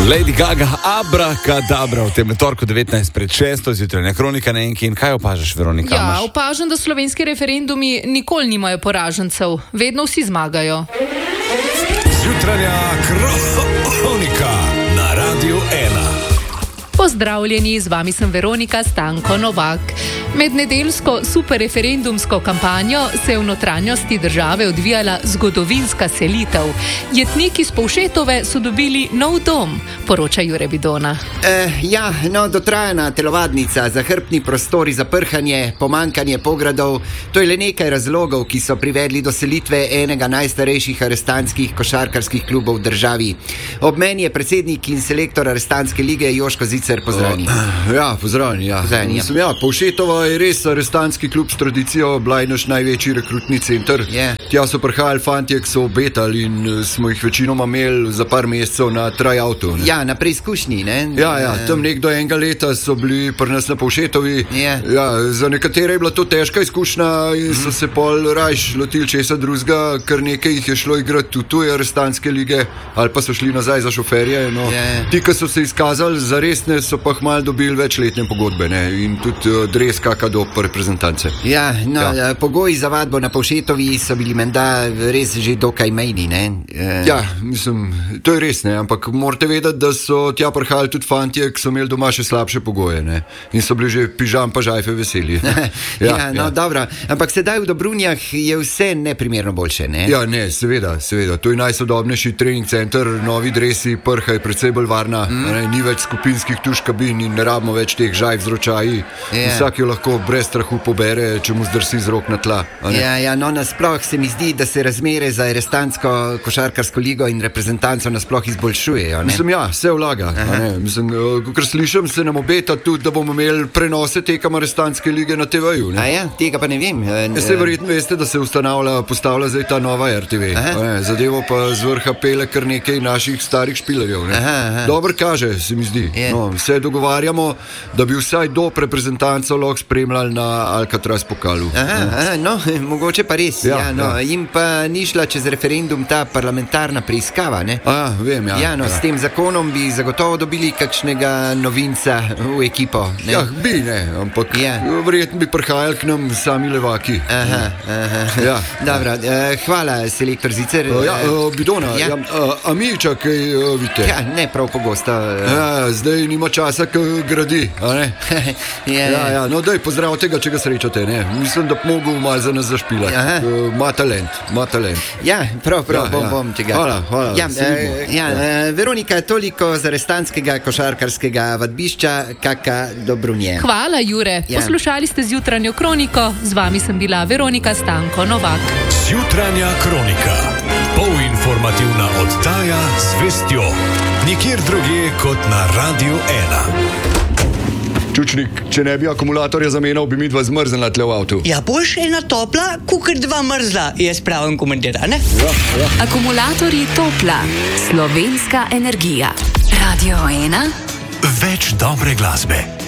Lady Gaga, abrakadabra, v tem torku 19 pred 6, zjutraj kronika na enki. In kaj opažaš, Veronika? Ja, opažam, da slovenski referendumi nikoli nimajo poražencev, vedno vsi zmagajo. Zjutranja kronika na Radiu 1. Pozdravljeni, z vami sem Veronika Stanko Novak. Med nedeljsko superreferendumsko kampanjo se je v notranjosti države odvijala zgodovinska selitev. Jetniki iz Povšetove so dobili nov dom, poroča Jure Bidona. Dotrajana telovadnica, zahrbtni prostori za prhanje, pomankanje pogradov, to je le nekaj razlogov, ki so privedli do selitve enega najstarejših arestantskih košarkarskih klubov v državi. Ob meni je predsednik in selektor arestantske lige Joško Zicer, pozdravljeni. Pozdravljeni. Povšetova je res arestantski klub s tradicijo, bila je naš največji rekrutni center. Tja so prihajali fantje, ki so obetali in smo jih večinoma imeli za par mesecev na tryoutu. Na preizkušnji, ne? Tam nekdo enega leta so bili pri nas na Povšetovi. Za nekatere je bila to težka izkušnja in so se pol rajš lotili česa drugega, kar nekaj jih je šlo igrati v tuje arestantske lige, ali pa so šli nazaj za šoferje. Ti, ki so se izkazali za resne, so pa hmal dobili večletne pogodbe, ne? In tudi dres kaka do reprezentance. Pogoji za vadbo na Povšetovi so bili menda res že dokaj mejni, ne? To je res, ne? Ampak morate vedeti, da so tja prihajali tudi fantje, ki so imeli doma še slabše pogoje, ne? In so bili že pižam pa žajfe veseli. Dobro, ampak sedaj v Dobrunjah je vse neprimerno boljše, ne? Seveda. To je najsodobnejši trening center, novi dresi, prha je precej bolj varna, ni več skupinskih tuš kabin in ne rabimo več teh žajf z ročaji. Vsak jo lahko brez strahu pobere, če mu zdrsi z rok na tla. Nasploh se mi zdi, da se razmere za arestantsko košarkarsko ligo in reprezentanco nasploh izboljšujejo, ne? Se vlaga. Kakor slišim, se nam obeta tudi, da bomo imeli prenose tekem arestantske lige na TV-ju. Tega pa ne vem. Vse verjetno veste, da se postavlja zdaj ta nova RTV. Zadevo pa z vrha pele kar nekaj naših starih špilerjev. Dobro kaže, se mi zdi. Se dogovarjamo, da bi vsaj do reprezentanco lahko spremljali na Alcatraz pokalu. Mogoče pa res. Jim pa ni šla čez referendum ta parlamentarna preiskava, ne? Vem. S tem zakonom bi zagotovo dobili kakšnega novinca v ekipo, ne? Ampak verjetno bi prihajali k nam sami levaki. Dobro, hvala, selektor Zicer. Bidona, a mi čakaj vidite? Ne prav pogosto. Zdaj nima časa, ko gradi, a ne? Daj, pozdrav tega, če ga srečate, ne? Mislim, da mogo malo za nas zašpilati. Ma talent. Prav, bom tega. Hvala. Veronika, toliko z arestantskega košarkarskega vadbišča, kaka Dobrunje. Hvala, Jure. Poslušali ste zjutranjo kroniko, z vami sem bila Veronika Stanko Novak. Zjutranja kronika, polinformativna oddaja z vestjo, nikjer drugje kot na Radiu 1. Čučnik, če ne bi akumulatorja zamenjal, bi mi dva zmrznila tle v avtu. Boljše ena topla, kakor dva mrzla, je spravim komentar, ne? Akumulatorji Topla, slovenska energija. Radio 1. Več dobre glasbe.